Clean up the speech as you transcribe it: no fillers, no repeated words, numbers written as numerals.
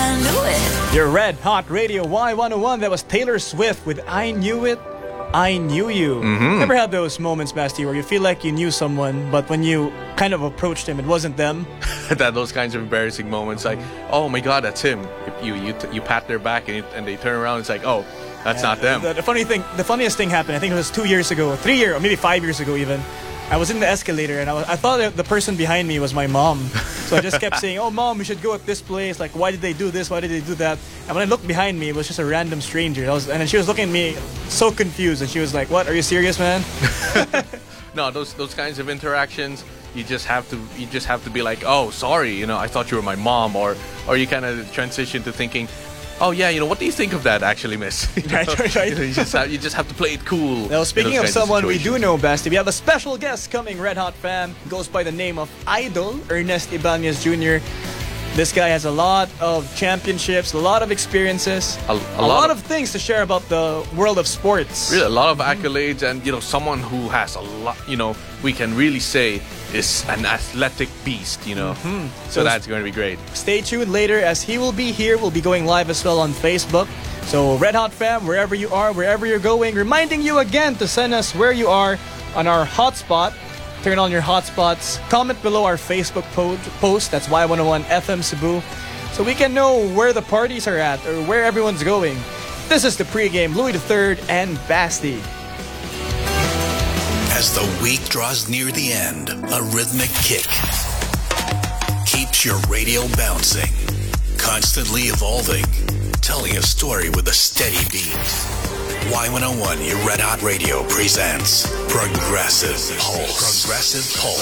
I knew it. Your Red Hot Radio Y101. That was Taylor Swift with I Knew It, I Knew You. Never had those moments, Basti, where you feel like you knew someone, but when you kind of approached him, it wasn't them. Those kinds of embarrassing moments, like, oh my God, that's him. If you pat their back and they turn around, it's like, oh, that's not them. The funniest thing happened. I think it was 2 years ago, 3 years, or maybe 5 years ago even. I was in the escalator and I thought that the person behind me was my mom. So I just kept saying, "Oh, mom, we should go at this place. Like, why did they do this? Why did they do that?" And when I looked behind me, it was just a random stranger. And then she was looking at me so confused, and she was like, "What? Are you serious, man?" No, those kinds of interactions, you just have to be like, "Oh, sorry, I thought you were my mom," or you kind of transition to thinking, "Oh yeah, what do you think of that, actually, miss?" Right. You just have to play it cool. Now, speaking of kinds of someone we do situations. know, Basti, we have a special guest coming, Red Hot fan. Goes by the name of Idol, Ernest Ibanez Jr. This guy has a lot of championships, a lot of experiences, a lot of things to share about the world of sports. Really, a lot of accolades, and someone who has a lot. We can really say is an athletic beast. So that's going to be great. Stay tuned later as he will be here. We'll be going live as well on Facebook. So Red Hot fam, wherever you are, wherever you're going, reminding you again to send us where you are on our hotspot. Turn on your hotspots. Comment below our Facebook post. That's Y101 FM Cebu. So we can know where the parties are at or where everyone's going. This is the pregame, Louis III and Basti. As the week draws near the end, a rhythmic kick keeps your radio bouncing, constantly evolving, telling a story with a steady beat. Y101, your Red Hot Radio presents Progressive Pulse. Progressive Pulse.